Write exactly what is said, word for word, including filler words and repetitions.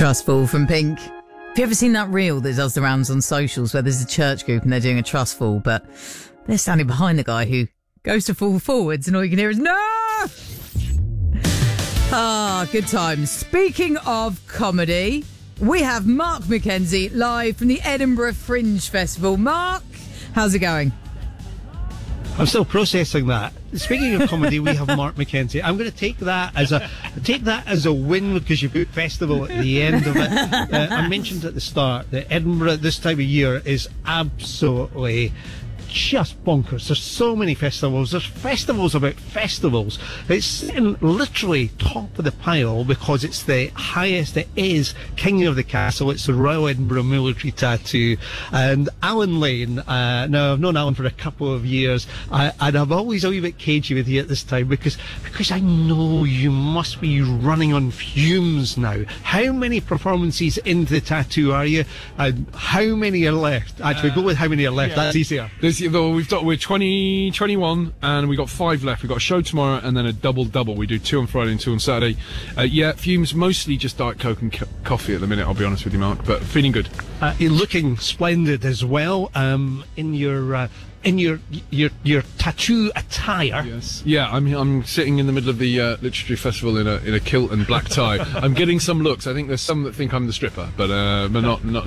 Trustful from Pink. Have you ever seen that reel that does the rounds on socials where there's a church group and they're doing a trustful, but they're standing behind the guy who goes to fall forwards and all you can hear is no! Ah, good times. Speaking of comedy, we have Mark McKenzie live from the Edinburgh Fringe Festival. Mark, how's it going? I'm still processing that. Speaking of comedy, we have Mark McKenzie. I'm going to take that as a take that as a win because you put festival at the end of it. Uh, I mentioned at the start that Edinburgh at this time of year is absolutely just bonkers. There's so many festivals. There's festivals about festivals. It's sitting literally top of the pile because it's the highest. It is King of the Castle. It's the Royal Edinburgh Military Tattoo. And Alan Lane, uh, now I've known Alan for a couple of years, uh, and I'm always a wee bit cagey with you at this time because because I know you must be running on fumes now. How many performances into the tattoo are you? And how many are left? Actually, uh, go with how many are left. Yeah. That's easier. There's We've got we're twenty, twenty-one, and we've got five left. We've got a show tomorrow and then a double double. We do two on Friday and two on Saturday. Uh, yeah, fumes mostly just Diet Coke and co- coffee at the minute, I'll be honest with you, Mark, but feeling good. Uh, you're looking splendid as well um, in your uh, in your your your tattoo attire. Yes. Yeah, I'm I'm sitting in the middle of the uh, literary festival in a in a kilt and black tie. I'm getting some looks. I think there's some that think I'm the stripper, but uh, but not not